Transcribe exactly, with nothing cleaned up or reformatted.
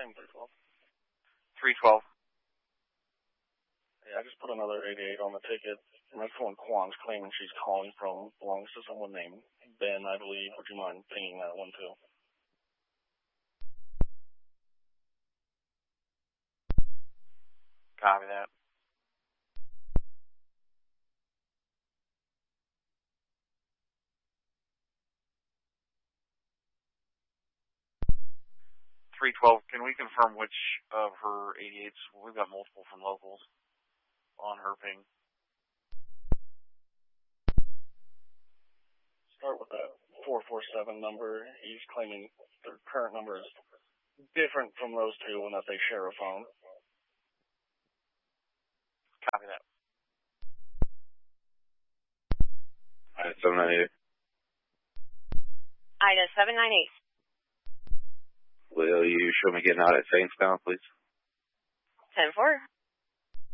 same, three twelve. three twelve. Yeah, I just put another eighty-eight on the ticket. And that's the one Kwan's claiming she's calling from. Belongs to someone named Ben, I believe. Would you mind pinging that one, too? Copy that. three twelve, can we confirm which of her eighty-eights? We've got multiple from locals on her ping. Start with that four four seven number. He's claiming their current number is different from those two and that they share a phone. Copy that. Ida seven nine eight. Ida seven nine eight. Will you show me getting out at Saints now, please? ten four.